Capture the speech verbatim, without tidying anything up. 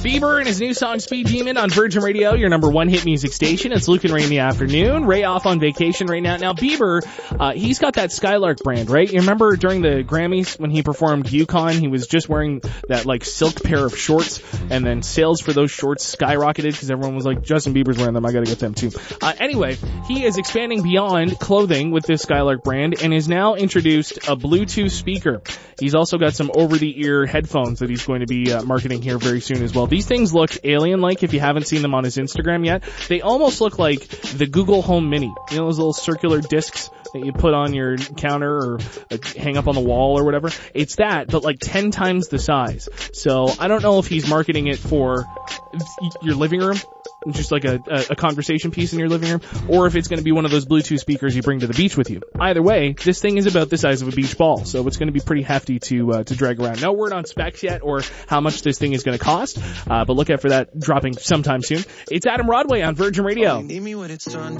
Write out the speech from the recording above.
Bieber and his new song Speed Demon on Virgin Radio, your number one hit music station. It's Luke and Ray in the afternoon. Ray off on vacation right now. Now Bieber, uh, he's got that Skylark brand, right? You remember during the Grammys when he performed Yukon, he was just wearing that like silk pair of shorts, and then sales for those shorts skyrocketed because everyone was like, Justin Bieber's wearing them, I gotta get them too. Uh, anyway, he is expanding beyond clothing with this Skylark brand and has now introduced a Bluetooth speaker. He's also got some over-the-ear headphones that he's going to be uh, marketing here very soon as well. These things look alien-like if you haven't seen them on his Instagram yet. They almost look like the Google Home Mini. You know those little circular discs that you put on your counter or uh, hang up on the wall or whatever? It's that, but like ten times the size. So I don't know if he's marketing it for your living room, just like a, a, a conversation piece in your living room, or if it's going to be one of those Bluetooth speakers you bring to the beach with you. Either way, this thing is about the size of a beach ball, so it's going to be pretty hefty to uh, to drag around. No word on specs yet or how much this thing is going to cost, uh, but look out for that dropping sometime soon. It's Adam Rodway on Virgin Radio.